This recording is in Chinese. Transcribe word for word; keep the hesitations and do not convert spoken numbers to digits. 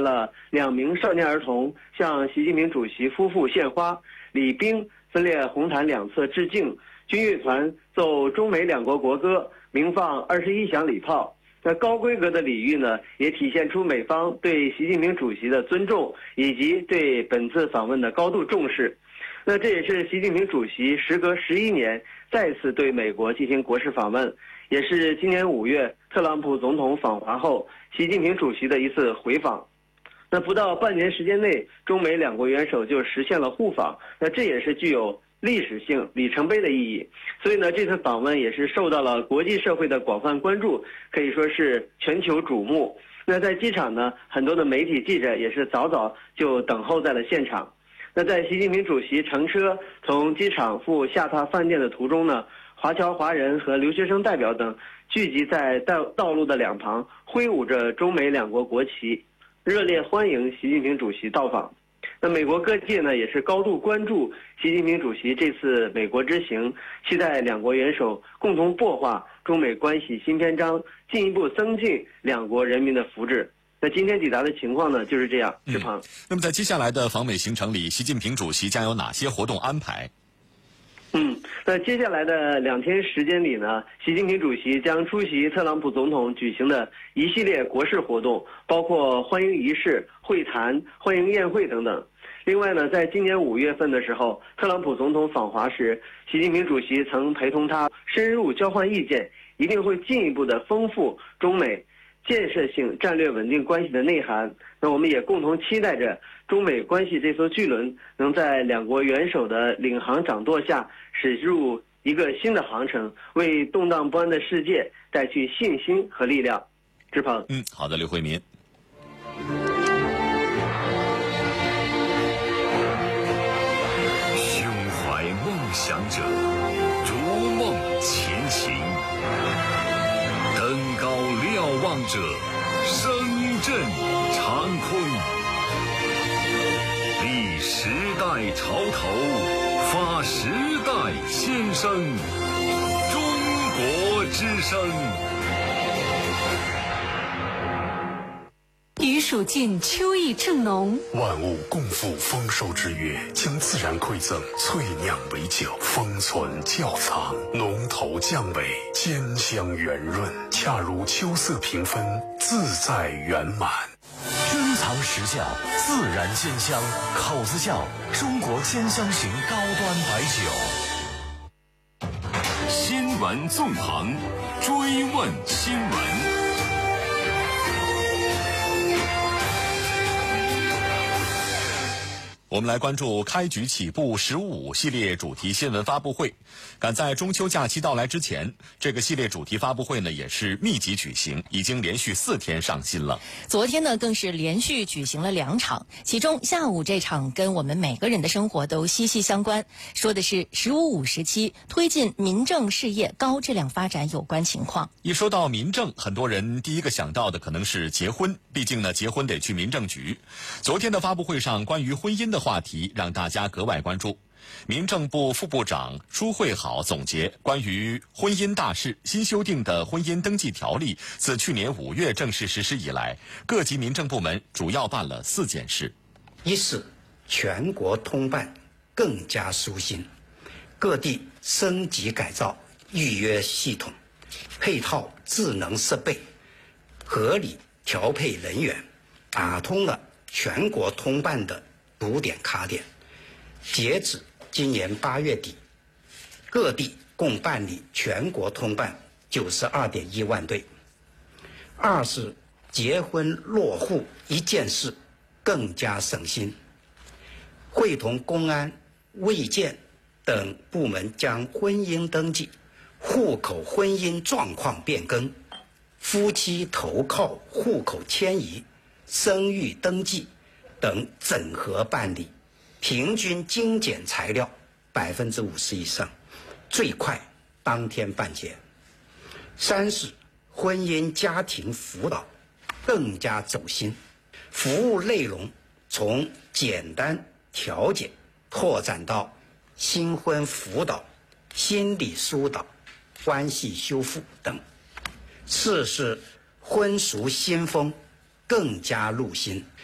了两名少年儿童向习近平主席夫妇献花，礼兵分列红毯两侧致敬，军乐团奏中美两国国歌，鸣放二十一响礼炮。那高规格的礼遇呢，也体现出美方对习近平主席的尊重，以及对本次访问的高度重视。那这也是习近平主席时隔十一年再次对美国进行国事访问，也是今年五月特朗普总统访华后习近平主席的一次回访。那不到半年时间内，中美两国元首就实现了互访，那这也是具有历史性里程碑的意义。所以呢，这次访问也是受到了国际社会的广泛关注，可以说是全球瞩目。那在机场呢，很多的媒体记者也是早早就等候在了现场。那在习近平主席乘车从机场赴下榻饭店的途中呢，华侨华人和留学生代表等聚集在道道路的两旁，挥舞着中美两国国旗，热烈欢迎习近平主席到访。那美国各界呢也是高度关注习近平主席这次美国之行，期待两国元首共同擘画中美关系新篇章，进一步增进两国人民的福祉。那今天抵达的情况呢就是这样。志鹏、嗯， 那么在接下来的访美行程里，习近平主席将有哪些活动安排？ 嗯，那接下来的两天时间里呢，习近平主席将出席特朗普总统举行的一系列国事活动，包括欢迎仪式、会谈、欢迎宴会等等。另外呢，在今年五月份的时候，特朗普总统访华时，习近平主席曾陪同他深入交换意见，一定会进一步的丰富中美建设性战略稳定关系的内涵。那我们也共同期待着中美关系这艘巨轮能在两国元首的领航掌舵下驶入一个新的航程，为动荡不安的世界带去信心和力量。志鹏， 嗯，好的，刘慧民。 胸怀梦想者，逐梦前行。登高瞭望者，声震长空。立时代潮头，发时代先声。中国之声。 余属尽，秋意正浓。 万物共赴丰收之月，将自然馈赠萃酿为酒，封存窖藏，浓头降尾，兼香圆润，恰如秋色平分，自在圆满。 珍藏实窖，自然鲜香，口子窖中国鲜香型高端白酒。 新闻纵横，追问新闻。 我们来关注开局起步十五系列主题新闻发布会。赶在中秋假期到来之前，这个系列主题发布会呢也是密集举行，已经连续四天上新了。 昨天呢更是连续举行了两场，其中下午这场跟我们每个人的生活都息息相关，说的是十五五时期推进民政事业高质量发展有关情况。 一说到民政，很多人第一个想到的可能是结婚，毕竟呢结婚得去民政局。昨天的发布会上，关于婚姻的话题让大家格外关注。民政部副部长朱慧好总结，关于婚姻大事，新修订的婚姻登记条例自去年五月正式实施以来，各级民政部门主要办了四件事。 一是全国通办更加舒心，各地升级改造预约系统，配套智能设备，合理调配人员，打通了全国通办的堵点卡点。截止今年八月底，各地共办理全国通办九十二点一万对。二是结婚落户一件事更加省心，会同公安、卫健等部门将婚姻登记、户口婚姻状况变更、夫妻投靠户口迁移、生育登记等整合办理，平均精简材料百分之五十以上，最快当天办结。三是婚姻家庭辅导更加走心，服务内容从简单调解拓展到新婚辅导、心理疏导、关系修复等。四是婚俗新风更加入心，